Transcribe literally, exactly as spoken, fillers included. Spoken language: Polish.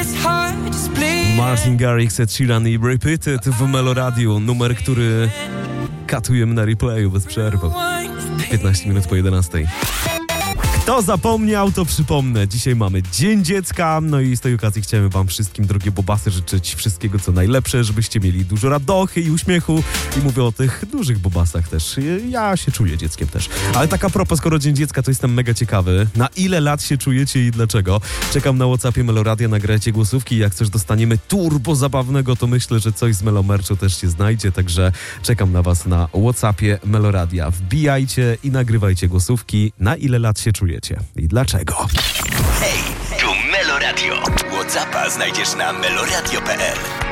Martin Garrix, Ed Sheeran i Repeated w Meloradiu. Numer, który katujemy na replayu bez przerwy. piętnaście minut po jedenastej. Kto zapomniał, to przypomnę. Dzisiaj mamy Dzień Dziecka, no i z tej okazji chciałem wam wszystkim, drogie bobasy, życzyć wszystkiego co najlepsze, żebyście mieli dużo radochy i uśmiechu. I mówię o tych dużych bobasach też. Ja się czuję dzieckiem też. Ale tak a propos, skoro Dzień Dziecka, to jestem mega ciekawy. Na ile lat się czujecie i dlaczego? Czekam na WhatsAppie Meloradia, nagrajcie głosówki. Jak coś dostaniemy turbo zabawnego, to myślę, że coś z Melomerchu też się znajdzie. Także czekam na was na WhatsAppie Meloradia. Wbijajcie i nagrywajcie głosówki. Na ile lat się czujecie? I dlaczego? Hej, tu Meloradio. WhatsAppa znajdziesz na meloradio kropka p l.